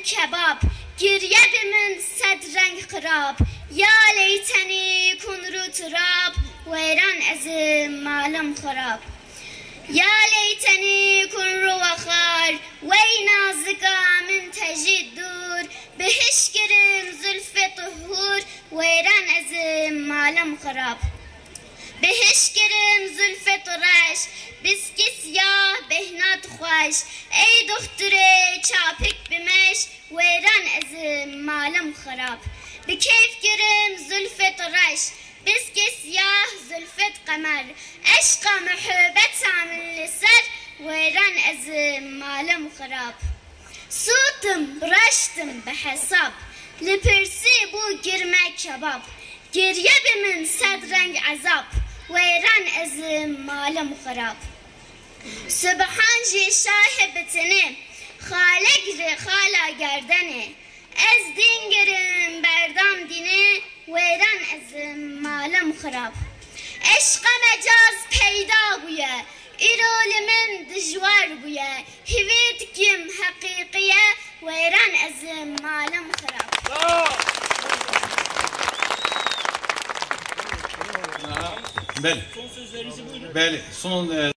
kebab, giriye bimin sedrenk xirab. Ya leyteni kunru turab, veyran ezim malım xirab. Ya leyteni kunru vakhar, vey nazika min tecid dur. Behiş girim zülfe tuhur, veyran ezim malım xirab. Behiş girim zülfe turaş, biski siyah behnat خوش. ای دختره چاپک بمش ویران ازم مالم خراب. به کیف گرم زلفت رش بسکی سیاه زلفت قمر. عشق محبت عامل لسر ویران ازم مالم خراب. صوتم رشتم به حساب لپرسی بو گرمه کباب. گریه به من صد رنگ عذاب ویران ازم مالم خراب. سبحان جی شاهبتنه خالق ری خالا گردنه. از دین گرم بردام دینه ویران از مالم خراب. عشق مجاز پیدا بویه ایرول من دجوار بویه. هوید کم حقیقیه ویران از مالم خراب. Bəli. Bəli. Son